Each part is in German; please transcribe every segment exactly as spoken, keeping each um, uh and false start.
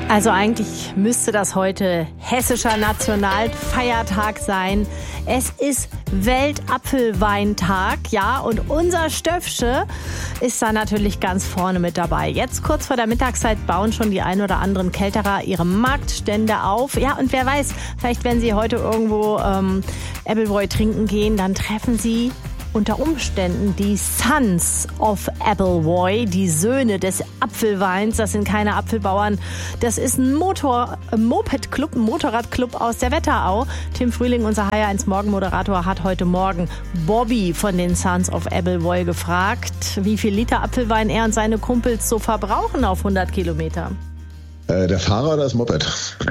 Also eigentlich müsste das heute hessischer Nationalfeiertag sein. Es ist Weltapfelweintag, ja, und unser Stöffsche ist da natürlich ganz vorne mit dabei. Jetzt kurz vor der Mittagszeit bauen schon die ein oder anderen Kälterer ihre Marktstände auf. Ja, und wer weiß, vielleicht wenn Sie heute irgendwo ähm, Appleboy trinken gehen, dann treffen Sie unter Umständen die Sons of Appleboy, die Söhne des Apfelweins. Das sind keine Apfelbauern. Das ist ein Motor, ein Moped-Club, ein Motorradclub aus der Wetterau. Tim Frühling, unser H R eins Morgen-Moderator, hat heute Morgen Bobby von den Sons of Appleboy gefragt, wie viel Liter Apfelwein er und seine Kumpels so verbrauchen auf hundert Kilometer. Der Fahrer oder das Moped?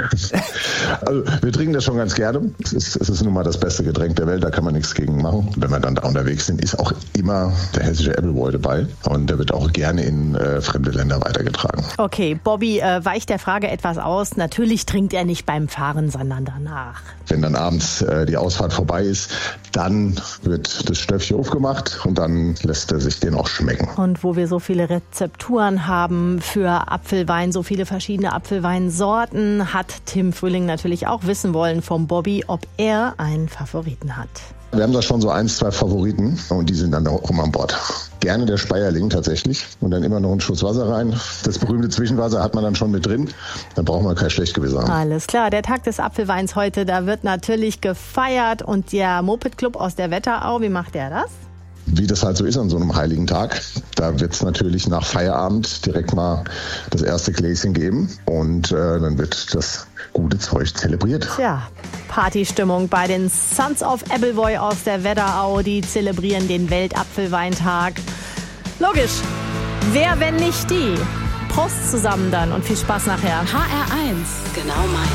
Also wir trinken das schon ganz gerne. Es ist, es ist nun mal das beste Getränk der Welt, da kann man nichts gegen machen. Wenn wir dann da unterwegs sind, ist auch immer der hessische Appleboy dabei. Und der wird auch gerne in äh, fremde Länder weitergetragen. Okay, Bobby äh, weicht der Frage etwas aus. Natürlich trinkt er nicht beim Fahren, sondern danach. Wenn dann abends äh, die Ausfahrt vorbei ist, dann wird das Stöffchen aufgemacht und dann lässt er sich den auch schmecken. Und wo wir so viele Rezepturen haben für Apfelwein, so viele verschiedene Apfelweinsorten, hat Tim Frühling natürlich auch wissen wollen vom Bobby, ob er einen Favoriten hat. Wir haben da schon so ein, zwei Favoriten und die sind dann auch immer an Bord. Gerne der Speierling tatsächlich und dann immer noch einen Schuss Wasser rein. Das berühmte Zwischenwasser hat man dann schon mit drin. Dann braucht man kein Schlechtgewissen haben. Alles klar, der Tag des Apfelweins heute, da wird natürlich gefeiert. Und der Moped Club aus der Wetterau, wie macht der das? Wie das halt so ist an so einem heiligen Tag. Da wird es natürlich nach Feierabend direkt mal das erste Gläschen geben und äh, dann wird das gute Zeug zelebriert. Ja, Partystimmung bei den Sons of Appleboy aus der Wetterau. Die zelebrieren den Weltapfelweintag. Logisch, wer wenn nicht die? Prost zusammen dann und viel Spaß nachher. H R eins, genau mein.